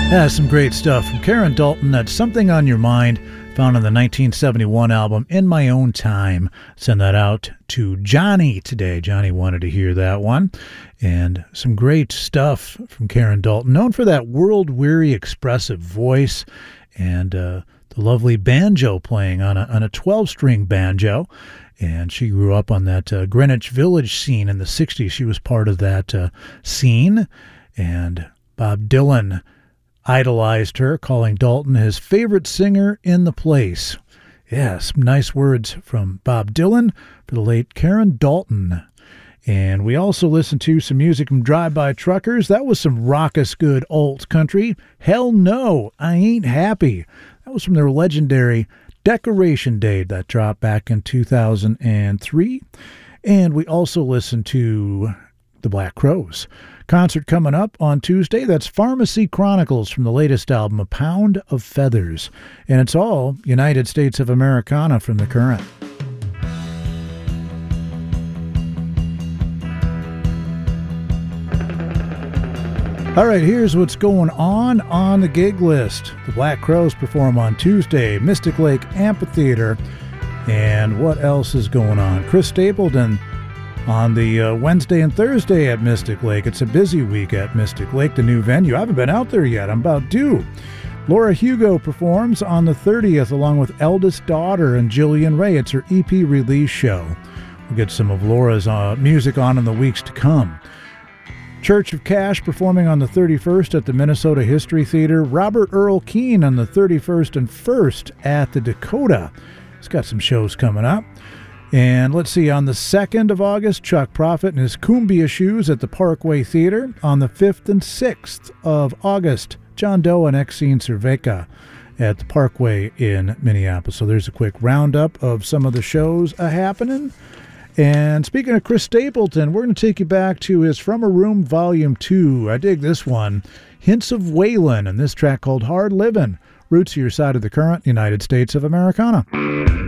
Yeah, some great stuff from Karen Dalton. That's Something on Your Mind, found on the 1971 album In My Own Time. Send that out to Johnny today. Johnny wanted to hear that one. And some great stuff from Karen Dalton, known for that world-weary expressive voice and the lovely banjo playing on a 12-string banjo. And she grew up on that Greenwich Village scene in the 60s. She was part of that scene. And Bob Dylan idolized her, calling Dalton his favorite singer in the place. Yeah, some nice words from Bob Dylan for the late Karen Dalton. And we also listened to some music from Drive-By Truckers. That was some raucous good alt country. Hell No, I Ain't Happy. That was from their legendary Decoration Day that dropped back in 2003. And we also listened to the Black Crowes. Concert coming up on Tuesday. That's Pharmacy Chronicles from the latest album, A Pound of Feathers. And it's all United States of Americana from the Current. All right, here's what's going on the gig list. The Black Crowes perform on Tuesday, Mystic Lake Amphitheater. And what else is going on? Chris Stapleton on the Wednesday and Thursday at Mystic Lake. It's a busy week at Mystic Lake, the new venue. I haven't been out there yet. I'm about due. Laura Hugo performs on the 30th along with Eldest Daughter and Jillian Ray. It's her EP release show. We'll get some of Laura's music on in the weeks to come. Church of Cash performing on the 31st at the Minnesota History Theater. Robert Earl Keen on the 31st and 1st at the Dakota. He's got some shows coming up. And let's see, on the 2nd of August, Chuck Prophet and his Cumbia Shoes at the Parkway Theater. On the 5th and 6th of August, John Doe and Exene Cerveca at the Parkway in Minneapolis. So there's a quick roundup of some of the shows happening. And speaking of Chris Stapleton, we're going to take you back to his From a Room Volume 2. I dig this one. Hints of Waylon, and this track called Hard Livin'. Roots to your side of the current, United States of Americana.